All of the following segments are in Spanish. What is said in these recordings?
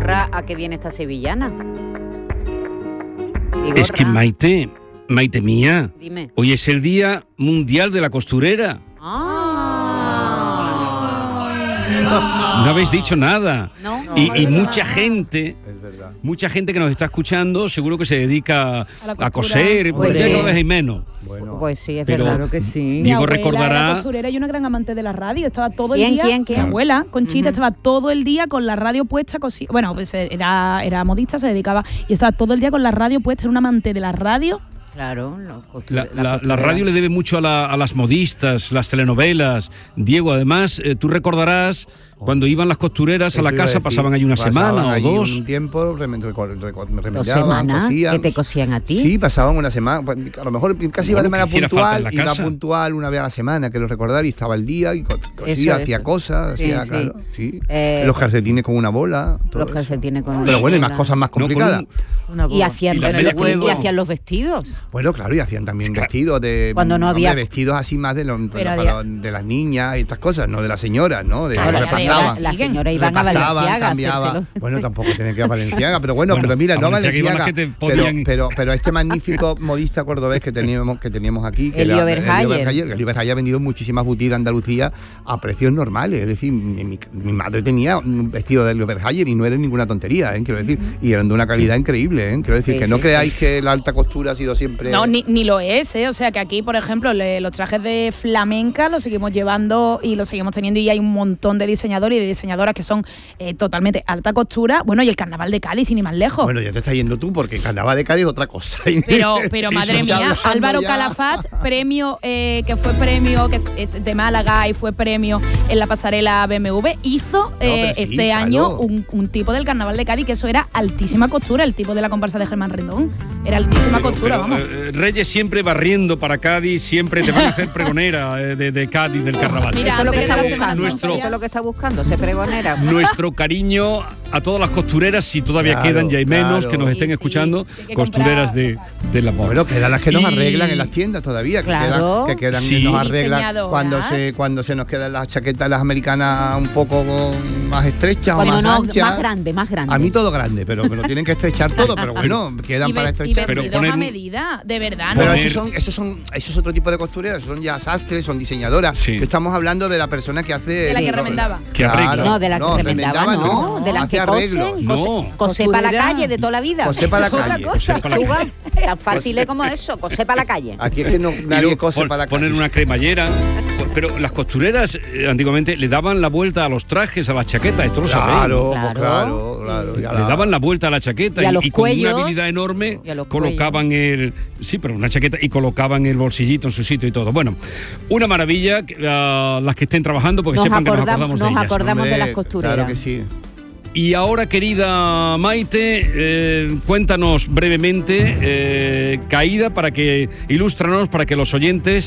Vigorra, ¿a qué viene esta sevillana? Vigorra. Es que Maite mía, Dime. hoy es el Día Mundial de la Costurera. No habéis dicho nada. No. Y mucha gente, Es verdad. mucha gente que nos está escuchando, seguro que se dedica a coser, Pues pues ya sí. cada vez hay menos. Bueno, Pues sí, es Pero- verdad. Claro que sí. Mi Diego abuela recordará- era costurera y una gran amante de la radio. Estaba todo el ¿Quién, día. quién? Mi abuela, Conchita, estaba todo el día con la radio puesta. Bueno, pues era modista, se dedicaba. Y estaba todo el día con la radio puesta. Era una amante de la radio. Claro, La radio le debe mucho a las modistas, las telenovelas. Diego, además, tú recordarás cuando iban las costureras a la eso iba casa, decir. pasaban allí una semana o allí dos. un tiempo, remediaban, 2 semanas cosían. que te cosían a ti. Sí, pasaban una semana. Pues, a lo mejor casi iba de Bueno, manera que hiciera falta en puntual, la iba casa. puntual una vez a la semana, quiero recordar, y estaba el día, y cosía, Eso, hacía eso. cosas, Sí, hacía, sí. claro, sí. Los calcetines con una bola. todo Los eso. calcetines con una Pero bueno, y más bola. cosas más No, con complicadas. Y hacían, Y las medias con y hacían los vestidos. Bueno, claro, y hacían también vestidos de... Cuando no había- vestidos así más de, Pero de las niñas y estas cosas, no de las señoras, ¿no? De Claro, la las señora- señoras la señora iban a Repasaban, Valenciaga a cambiaba. hacérselo. Bueno, tampoco tiene que ir a Valenciaga, pero bueno, Bueno, pero mira, a no a Valenciaga iban las Valenciaga, que te podían- pero este magnífico modista cordobés que teníamos aquí, que Elio era Verhayer. Elio Verhayer ha vendido muchísimas boutiques de Andalucía a precios normales, es decir, mi madre tenía un vestido de Elio Verhayer y no era ninguna tontería, quiero decir, y eran de una calidad increíble, quiero decir, Sí, que no sí, creáis que la alta costura ha sido siempre... No, ni lo es, ¿eh? O sea, que aquí, por ejemplo, los trajes de flamenca los seguimos llevando y los seguimos teniendo, y hay un montón de diseñadores y de diseñadoras que son totalmente alta costura. Bueno, y el carnaval de Cádiz, sin ir más lejos. Bueno, ya te estás yendo tú, porque el carnaval de Cádiz es otra cosa. Pero madre Eso ya mía, usando Álvaro ya- Calafat, premio, que fue premio, que es de Málaga y fue premio en la pasarela BMW, hizo pero sí, este año claro. un tipo del carnaval de Cádiz, que eso era altísima costura, el tipo de la comparsa de Germán Rendón. Era altísima costura, vamos. Reyes siempre barriendo para Cádiz, siempre te van a hacer pregonera de Cádiz, del carnaval. Mira, Eso es lo que antes está de la Semana buscando. Santa ya. Eso es lo que está buscando, se pregonera. Nuestro cariño a todas las costureras, si todavía Claro, quedan, ya hay menos, claro. que nos estén Sí, sí, escuchando, hay que costureras comprar. del amor. Bueno, quedan las que nos Y- arreglan en las tiendas todavía, Claro. que quedan Sí. y nos arreglan Diseñadoras. cuando se nos quedan las chaquetas las americanas un poco más estrechas o Cuando más no, anchas. más grande. A mí todo grande, pero me lo tienen que estrechar todo, pero bueno, quedan para Y estrechar. Pero vestidos poner a un- medida, de verdad, Pero ¿no? eso es otro tipo de costureras, son ya sastres, son diseñadoras. Sí. Estamos hablando de la persona que hace... De la que remendaba. Que arregla. No, de las que remendaban, no, de las hace que arreglos. cosen, No. cosé para la Costurera. calle de toda la vida. Cosé para la Eso es otra calle. cosa. Cosé para la Chuga, tan fácil es como eso, cosé para la calle. Aquí es que no, Y nadie luego cose para la poner calle. una cremallera. Pero las costureras antiguamente le daban la vuelta a los trajes, a las chaquetas, esto lo sabéis. Claro, Claro. claro. ya Le la- daban la vuelta a la chaqueta Y a los con cuellos. una habilidad enorme Y a los colocaban una chaqueta y colocaban el bolsillito en su sitio y todo. Bueno, una maravilla, las que estén trabajando, porque Nos sepan que nos acordamos- acordamos de nos ellas. acordamos de las Hombre, costureras. Claro que sí. Y ahora, querida Maite, cuéntanos brevemente, caída, ilústranos para que los oyentes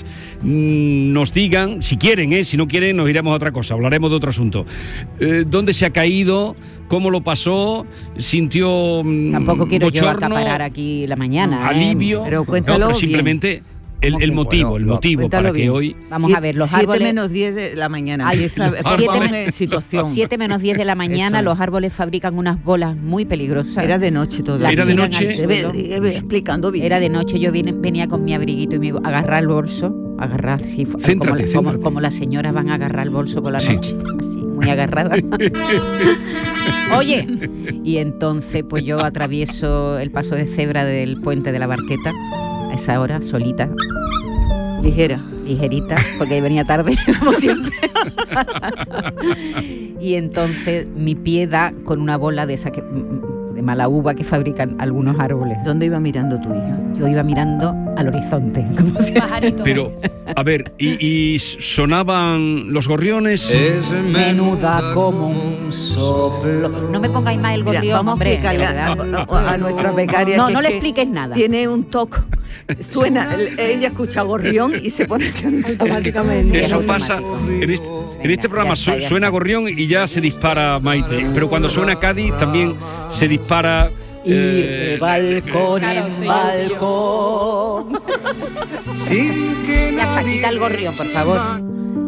nos digan, si quieren, si no quieren nos iremos a otra cosa, hablaremos de otro asunto. ¿Dónde se ha caído? ¿Cómo lo pasó? ¿Sintió Tampoco quiero yo bochorno, acaparar aquí la mañana. alivio? Pero No, cuéntalo pero simplemente el ¿Cómo que? motivo, Bueno, el motivo cuéntalo para que bien. hoy... Vamos a ver, los 7 árboles... menos 10 de la mañana. Ay, Empieza, siete vamos men- en situación. 7 menos 10 de la mañana, Eso es. los árboles fabrican unas bolas muy peligrosas. Era de noche todo. Las Era de tiran noche. al suelo. Debe explicando bien. Era de noche, yo venía con mi abriguito y me iba a agarrar el bolso, agarrar, sí, Céntrate, como céntrate. como las señoras van a agarrar el bolso por la Sí. noche, así, muy agarrada. Oye, y entonces pues yo atravieso el paso de cebra del puente de la Barqueta, a esa hora, solita, ligerita, porque venía tarde, como siempre. Y entonces mi pie da con una bola de esa de mala uva que fabrican algunos árboles. ¿Dónde iba mirando tu hija? Yo iba mirando al horizonte, como si... Pajarito. Pero, a ver, y sonaban los gorriones... menuda como un soplo. No me pongáis más el Mira, gorrión, vamos hombre, a explicarle de verdad. a nuestra becaria. No, que no es le que expliques nada. Tiene un toque. Suena, ella escucha gorrión y se pone a cantar automáticamente. Eso Muy pasa dramático. en este Venga, programa. ya está, ya Suena está. gorrión y ya se dispara Maite, pero cuando suena Cádiz también se dispara... Y de balcón Claro, en soy yo. balcón. Ya está, quita el gorrión, por favor. Y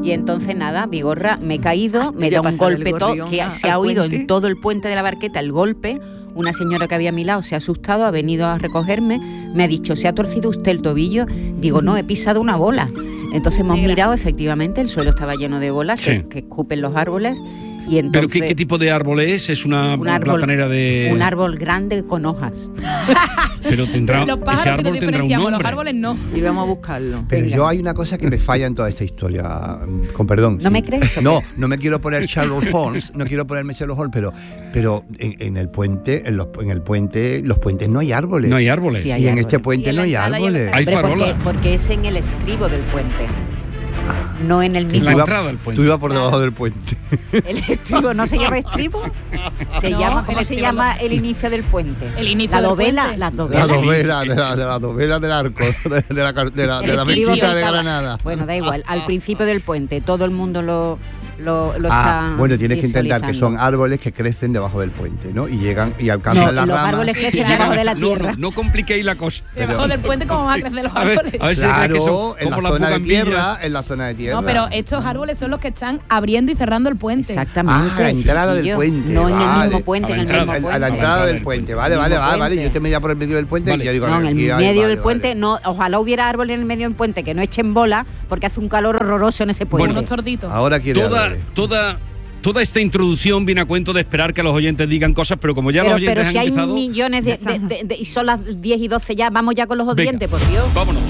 Y entonces nada, Vigorra, me he caído, me ya da un pasa del golpe gorrión que se ha al oído puente. en todo el puente de la Barqueta el golpe. Una señora que había a mi lado se ha asustado, ha venido a recogerme, me ha dicho, ¿se ha torcido usted el tobillo? Digo, no, he pisado una bola. Entonces hemos mirado, efectivamente, el suelo estaba lleno de bolas Sí. que escupen los árboles. Y ¿Pero entonces, qué tipo de árbol es? ¿Es una un árbol, platanera de...? un árbol grande con hojas. Pero tendrá, Los ese pájaros sí que árbol tendrá un diferenciamos, los nombre. árboles no. Y vamos a buscarlo. Pero Venga. yo hay una cosa que me falla en toda esta historia, con perdón. ¿No me crees? ¿O No, qué? no me quiero poner Sherlock Holmes, no quiero ponerme Sherlock Holmes, pero en el puente, en el puente, los puentes no hay árboles. No hay árboles. Sí, hay y en árboles. este puente Y en no la hay entrada y en árboles. la Hay Hombre, farolas. porque es en el estribo del puente, no en el En mismo. la Tú iba- entrada del puente. Tú ibas por debajo del puente. El estribo, ¿no se llama estribo? Se No, llama, el ¿cómo se estribo llama no. el inicio del puente? El inicio la del dovela, puente. las La dovelas. dovela, de la dovela del arco, de la El estribo mezquita de estaba- Granada. Bueno, da igual, al principio del puente todo el mundo lo Ah, está bueno, tienes que intentar que son visualizando. árboles que crecen debajo del puente, ¿no? Y llegan y alcanzan No, las los ramas. árboles crecen Claro. debajo de la No, tierra. no compliquéis la cosa. Debajo del puente, ¿cómo van a crecer los A ver, árboles? a ver si crees que son Claro, en la como las zona de bugambillas. tierra, en la zona de tierra. No, pero estos árboles son los que están abriendo y cerrando el puente. Exactamente. Ah, la entrada del chiquillo. puente. No en el vale. mismo puente, A la en el entrada, mismo A puente. la entrada del puente, vale, Mismo vale, vale, puente. vale. Yo te media por el medio del puente Vale. y ya digo, No, en el aquí hay- medio vale, del puente, vale. no, ojalá hubiera árboles en el medio del puente que no echen bola, porque hace un calor horroroso en ese puente. Bueno, Unos torditos. Ahora quiere Toda esta introducción viene a cuento de esperar que los oyentes digan cosas, pero como ya los pero oyentes si han hay empezado... millones y son las 10 y 12 ya, vamos ya con los Venga, oyentes, por Dios. vámonos.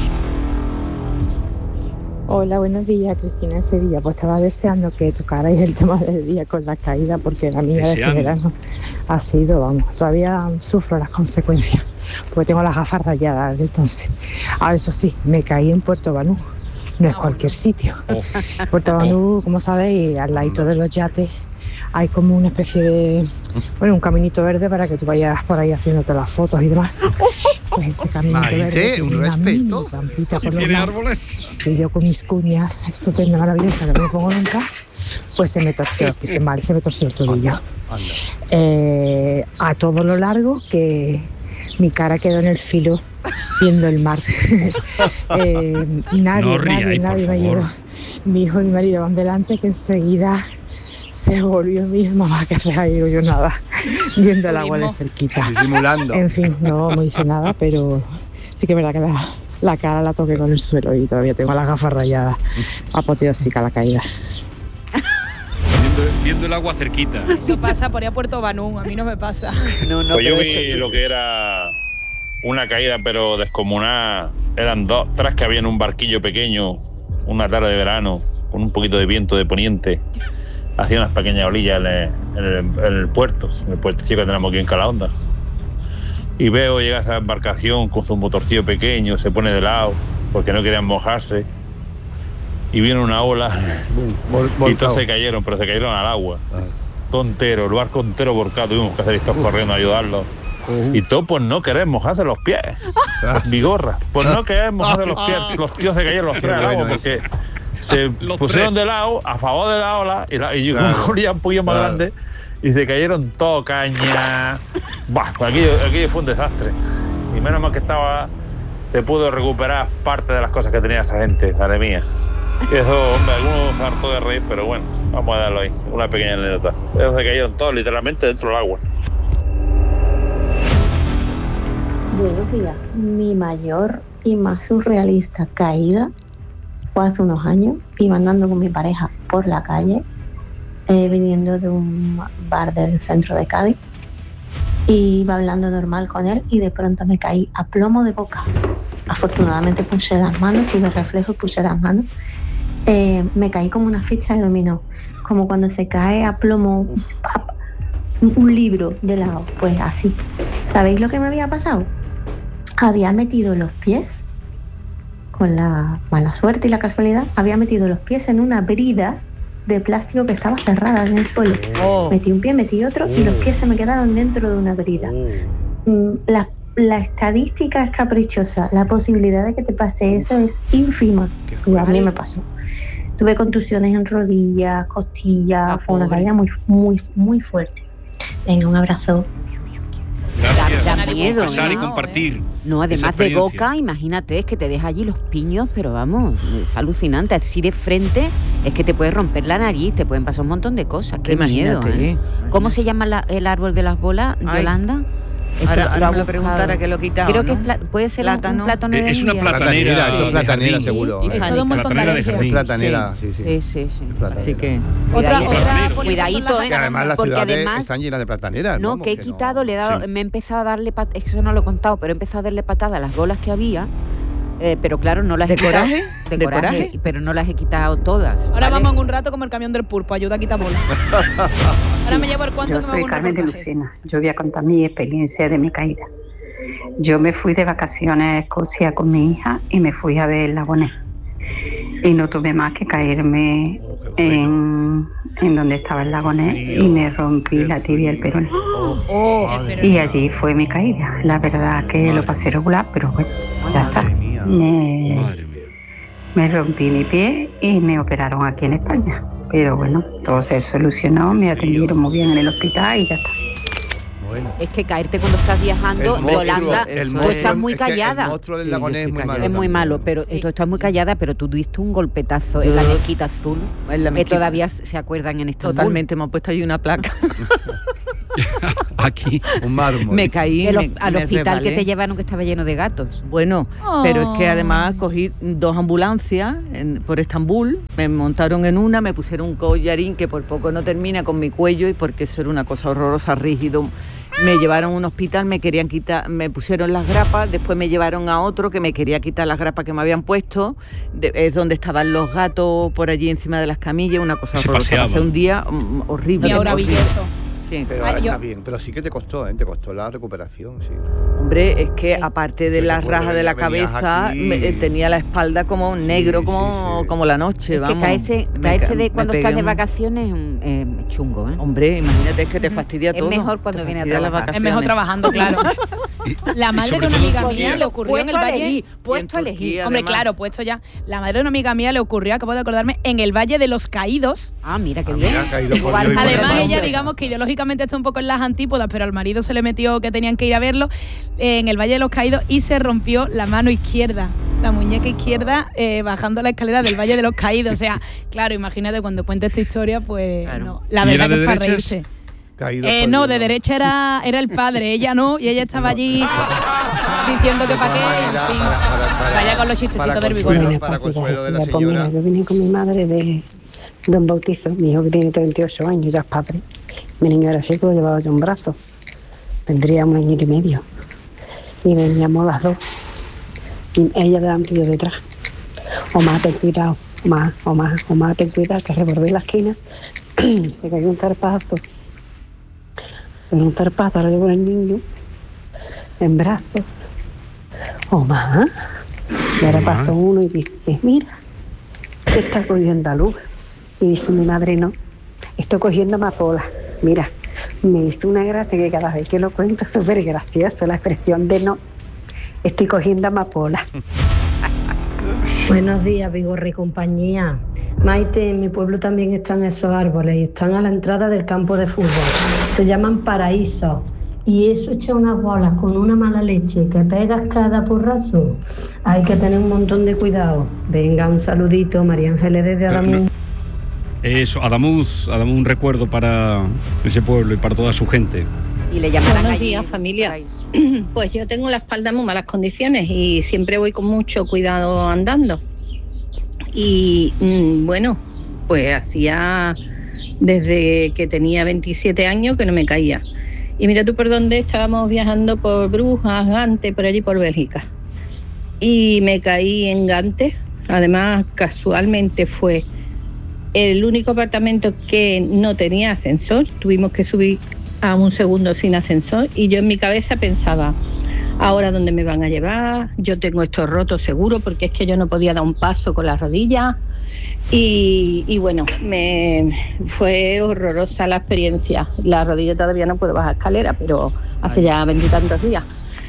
Hola, buenos días, Cristina de Sevilla. Pues estaba deseando que tocarais el tema del día con la caída, porque la mía de este Deseando. verano ha sido, vamos, todavía sufro las consecuencias, porque tengo las gafas rayadas desde entonces. Ahora, eso sí, me caí en Puerto Banú, no es cualquier sitio. Oh. Puerto Banú, como sabéis, al ladito de los yates hay como una especie de, bueno, un caminito verde para que tú vayas por ahí haciéndote las fotos y demás. Pues ese caminito Maite, verde tiene un una mini respeto. trampita por los ¿Tiene lados. árboles? Y yo con mis cuñas estupenda, maravillosa, que no me pongo nunca, pues se me torció, se me torció el tobillo. A todo lo largo que mi cara quedó en el filo viendo el mar. No ríais, nadie por me favor. ayudó. Mi hijo y mi marido van delante, que enseguida se volvió mi mamá, que se ha ido yo nada, viendo el agua de Turismo. cerquita. Disimulando. En fin, no hice nada, pero sí que es verdad que la cara la toqué con el suelo y todavía tengo las gafas rayadas. Apoteósica la caída. Viendo el agua cerquita. Eso pasa por ahí a Puerto Banú, a mí no me pasa. No, Pues yo pero vi eso- lo que era una caída, pero descomunal. Eran tres que había en un barquillo pequeño, una tarde de verano, con un poquito de viento de poniente. Hacía unas pequeñas olillas en el puerto, en el puertecillo que tenemos aquí en Calahonda. Y veo llegar esa embarcación con su motorcillo pequeño, se pone de lado, porque no querían mojarse. Y viene una ola y todos se cayeron, pero se cayeron al agua. Todo entero, el barco entero volcado, tuvimos que hacer esto corriendo a ayudarlos. Y todo por no querer mojarse los pies. Vigorra, por no querer mojarse los pies. Los tíos se cayeron los tres al agua porque se Los pusieron tres. de lado, a favor de la ola, y yo Claro. con un poquillo más Claro. grande, y se cayeron todo caña. Bah, pues aquello fue un desastre. Y menos mal que se pudo recuperar parte de las cosas que tenía esa gente, madre mía. Y eso, hombre, algunos se hartó de reír, pero bueno, vamos a darlo ahí, una pequeña anécdota. Ellos se cayeron todos literalmente dentro del agua. Buenos días. Mi mayor y más surrealista caída fue hace unos años. Iba andando con mi pareja por la calle, viniendo de un bar del centro de Cádiz. Y iba hablando normal con él y de pronto me caí a plomo de boca. Afortunadamente puse las manos, tuve reflejo y puse las manos. Me caí como una ficha de dominó, como cuando se cae a plomo un libro de lado, pues así. ¿Sabéis lo que me había pasado? Había metido los pies, con la mala suerte y la casualidad, había metido los pies en una brida de plástico que estaba cerrada en el suelo. Metí un pie, metí otro y los pies se me quedaron dentro de una brida. La estadística es caprichosa, la posibilidad de que te pase eso es ínfima. Y a mí me pasó. Tuve contusiones en rodillas, costillas, fue una pobre. caída muy, muy, muy fuerte. Venga, un abrazo. Gracias Da por miedo, confesar y ¿no? compartir. No, esa además de experiencia. boca, imagínate, es que te deja allí los piños, pero vamos, es alucinante, así de frente es que te puedes romper la nariz, te pueden pasar un montón de cosas. Qué miedo, ¿eh? ¿Cómo se llama el árbol de las bolas, Yolanda? Ahora me lo preguntara que lo he quitado. Creo que ¿no? puede ser un plátano de Es una India. platanera. Eso es platanera, de seguro. Y eso da un montón de Platanera de alergia. jardín. Platanera, sí. Sí. Así que... Otra Cuidadito, Que además las porque ciudades además están llenas de plataneras. no, vamos, que he quitado, le he dado, me he empezado a darle eso no lo he contado, pero he empezado a darle patadas a las bolas que había. Pero claro, no las he quitado. ¿De coraje? Pero no las he quitado todas. Ahora ¿vale? vamos en un rato como el camión del pulpo, ayuda a quitar bolas. Ahora me llevo el cuánto. Yo soy Carmen de Lucena. Yo voy a contar mi experiencia de mi caída. Yo me fui de vacaciones a Escocia con mi hija y me fui a ver el lago Ness. Y no tuve más que caerme en donde estaba el lago Ness y me rompí la tibia y el peroné. Y allí fue mi caída. La verdad que lo pasé regular, pero bueno, ya está. Me rompí mi pie y me operaron aquí en España. Pero bueno, todo se solucionó, me atendieron muy bien en el hospital y ya está. Bueno. Es que caerte cuando estás viajando, Yolanda, tú estás muy callada. El monstruo del lago Ness es muy malo. Es muy malo, pero tú estás muy callada, pero tú diste un golpetazo en la mezquita azul, que todavía se acuerdan en Estambul. Totalmente, me han puesto ahí una placa. Aquí. Un mármol. Me caí. Al me hospital resbalé. que te llevaron que estaba lleno de gatos. Bueno, pero es que además cogí 2 ambulancias por Estambul, me montaron en una, me pusieron un collarín que por poco no termina con mi cuello y porque eso era una cosa horrorosa, rígido. Me llevaron a un hospital, me querían quitar, me pusieron las grapas, después me llevaron a otro que me quería quitar las grapas que me habían puesto, es donde estaban los gatos por allí encima de las camillas, una cosa horrorosa. Pasé un día horrible. Y ahora maravilloso. Sí. Pero ahora está bien, pero sí que te costó la recuperación, sí. Hombre, es que aparte de las rajas de la cabeza, tenía la espalda como negro, como la noche, es vamos. Que caerse de cuando estás de vacaciones es chungo, ¿eh? Hombre, imagínate, es que te fastidia todo. Es mejor cuando viene a trabajar. Es mejor trabajando, claro. La madre de una amiga mía le ocurrió en el Valle... Puesto a elegir. Hombre, claro, puesto ya. La madre de una amiga mía le ocurrió, acabo de acordarme, en el Valle de los Caídos. Ah, mira, qué bien. Además, ella, digamos que ideológicamente está un poco en las antípodas, pero al marido se le metió que tenían que ir a verlo en el Valle de los Caídos y se rompió la mano izquierda, la muñeca izquierda, bajando la escalera del Valle de los Caídos. O sea, claro, imagínate cuando cuente esta historia, pues claro. No, la verdad que es para reírse. No, de derecha era el padre, ella no, y ella estaba allí diciendo que para qué, en fin, vaya con los chistecitos del bigote. Para consuelo de la señora. Pues mira, yo vine con mi madre de un bautizo, mi hijo que tiene 38 años, ya es padre. Mi niño era chico, lo llevaba yo un brazo. Vendría 1 año y medio. Y veníamos las dos. Y ella delante y yo detrás. Omar, ten cuidado. Omar, ten cuidado, que revolví la esquina. Se cayó un zarpazo. Pero un zarpazo, ahora llevo el niño en brazos. Omar. Y ahora pasó uno y dice, mira, que está cogiendo luz. Y dice mi madre, no, estoy cogiendo amapola. Mira, me hizo una gracia que cada vez que lo cuento es súper gracioso, la expresión de no, estoy cogiendo amapola. Buenos días, Vigorra y compañía. Maite, en mi pueblo también están esos árboles y están a la entrada del campo de fútbol. Se llaman paraísos. Y eso echa unas bolas con una mala leche que pegas cada porrazo. Hay que tener un montón de cuidado. Venga, un saludito, María Ángeles desde Adamuz. Eso, Adamuz, un recuerdo para ese pueblo y para toda su gente. Y le llamarán Buenos allí días, familia. Pues yo tengo la espalda en muy malas condiciones y siempre voy con mucho cuidado andando. Y bueno, pues hacía desde que tenía 27 años que no me caía. Y mira tú por dónde estábamos viajando, por Brujas, Gante, por allí por Bélgica. Y me caí en Gante. Además, casualmente fue el único apartamento que no tenía ascensor. Tuvimos que subir a un segundo sin ascensor y yo en mi cabeza pensaba, ¿ahora dónde me van a llevar? Yo tengo esto roto seguro, porque es que yo no podía dar un paso con las rodillas. Y bueno, fue horrorosa la experiencia. La rodilla todavía no puedo bajar escalera, pero hace ya 20 y tantos días.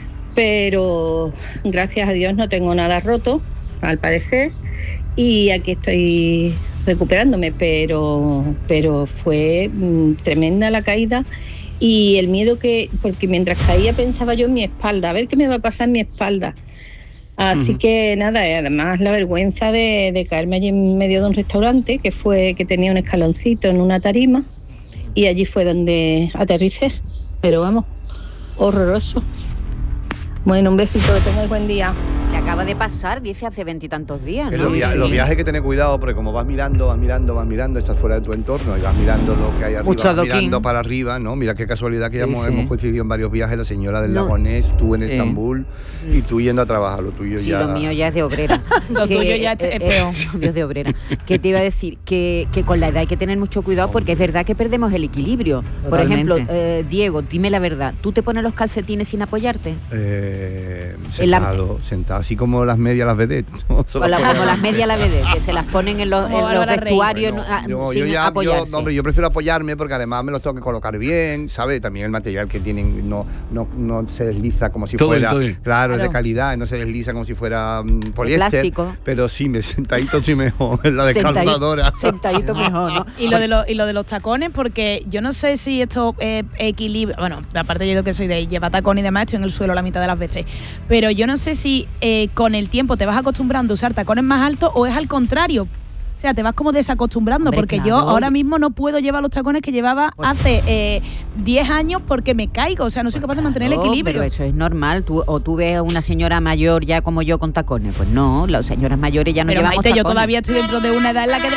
Pero gracias a Dios no tengo nada roto, al parecer, y aquí estoy recuperándome, pero fue tremenda la caída y el miedo porque mientras caía pensaba yo en mi espalda, a ver qué me va a pasar en mi espalda. Así que nada, además la vergüenza de caerme allí en medio de un restaurante que tenía un escaloncito en una tarima y allí fue donde aterricé. Pero vamos, horroroso. Bueno, un besito, que tengáis buen día. Le acaba de pasar, dice, hace 20 y tantos días, En ¿no? los viajes hay que tener cuidado, porque como vas mirando, estás fuera de tu entorno y vas mirando lo que hay arriba, Mucho vas adoquín. mirando para arriba, ¿no? Mira qué casualidad que Sí, hemos sí. coincidido en varios viajes, la señora del No. Lagonés, tú en Sí. Estambul y tú yendo a trabajar, lo tuyo Sí, ya... lo mío ya es de obrera. Lo tuyo ya es peor. Lo mío es de obrera. Que te iba a decir que con la edad hay que tener mucho cuidado, porque es verdad que perdemos el equilibrio. Por Totalmente. ejemplo, Diego, dime la verdad, ¿tú te pones los calcetines sin apoyarte? Sentado, así como las medias las vedettes, ¿no? Como las medias la vedette, que se las ponen en los Bárbara Rey. vestuarios Yo sin apoyarse. yo prefiero apoyarme, porque además me los tengo que colocar bien, ¿sabes? También el material que tienen no se desliza como si Todo fuera, bien. claro, es de Claro. calidad, no se desliza como si fuera poliéster, plástico. pero sí, sentadito sí mejor, en la descalzadora. Sentadito mejor, ¿no? Y lo de los tacones, porque yo no sé si esto equilibra. Bueno, aparte yo digo que soy de llevar tacones y demás, estoy en el suelo la mitad de las veces. Pero yo no sé si con el tiempo te vas acostumbrando a usar tacones más altos o es al contrario. O sea, te vas como desacostumbrando, Hombre, porque claro. yo ahora mismo no puedo llevar los tacones que llevaba hace 10 años porque me caigo. O sea, no soy capaz de mantener el Claro, equilibrio. Pero eso es normal. Tú ves a una señora mayor ya como yo con tacones. Pues no, las señoras mayores ya no Pero llevamos Maite, yo tacones. todavía estoy dentro de una edad en la que